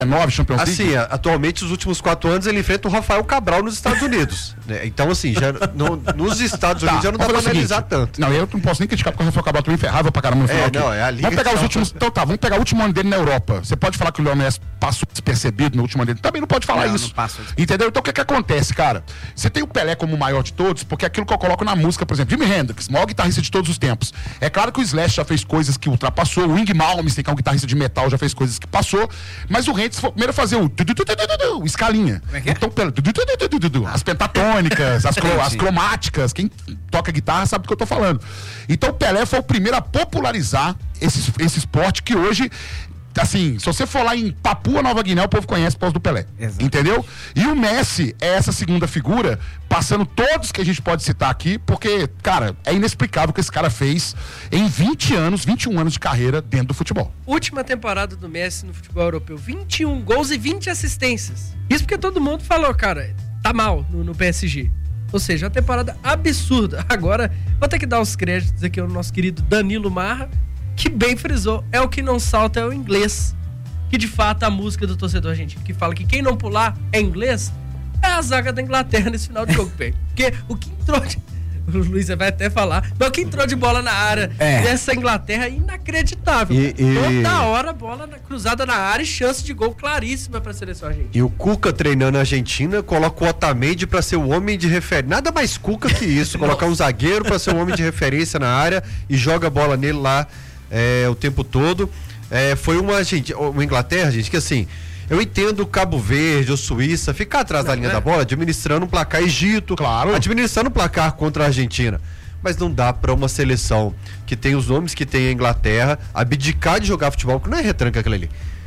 9 Champions League. Assim, atualmente, os últimos 4 anos, ele enfrenta o Rafael Cabral nos Estados Unidos. Né? Então, assim, já nos Estados Unidos já não dá pra analisar tanto. Não, eu não posso nem criticar porque o Rafael Cabral também ferrava pra caramba no final. Não, é a liga. Vamos pegar os últimos. Então tá, vamos pegar o último ano dele na Europa. Você pode falar que o Léo Messi passou despercebido no último ano dele? Também não pode falar isso. Não passa. Entendeu? Então o que acontece, cara? Você tem o Pelé como o maior de todos, porque é aquilo que eu coloco na música, por exemplo, Jimi Hendrix, maior guitarrista de todos os tempos. É claro que o Slash já fez coisas que ultrapassou, o Yngwie Malmsteen, que é um guitarrista de metal, já fez coisas que passou, mas o Hendrix foi o primeiro a fazer o escalinha. Como é que é? Então, as pentatônicas, as cromáticas, quem toca guitarra sabe do que eu tô falando. Então o Pelé foi o primeiro a popularizar esse esporte que hoje, assim, se você for lá em Papua Nova Guiné, o povo conhece por causa do Pelé. Exato. Entendeu? E o Messi é essa segunda figura, passando todos que a gente pode citar aqui, porque, cara, é inexplicável o que esse cara fez em 21 anos de carreira dentro do futebol. Última temporada do Messi no futebol europeu, 21 gols e 20 assistências. Isso porque todo mundo falou, cara, tá mal no PSG. Ou seja, uma temporada absurda. Agora, vou ter que dar os créditos aqui ao nosso querido Danilo Marra, que bem frisou, é o que não salta é o inglês. Que de fato a música do torcedor argentino, que fala que quem não pular é inglês, é a zaga da Inglaterra nesse final de jogo, Pedro. Porque o que entrou de... O Luiz vai até falar, mas o que entrou de bola na área dessa Inglaterra é inacreditável. Toda hora bola cruzada na área e chance de gol claríssima para a seleção argentina. E o Cuca treinando a Argentina, coloca o Otamendi para ser o homem de referência. Nada mais Cuca que isso, colocar um zagueiro para ser o homem de referência na área e joga a bola nele lá o tempo todo. Foi uma Inglaterra, gente, que assim, eu entendo Cabo Verde ou Suíça ficar atrás da linha da bola, administrando um placar, Egito, claro, administrando um placar contra a Argentina. Mas não dá para uma seleção que tem os nomes que tem a Inglaterra abdicar de jogar futebol, que não é retranca aquilo ali.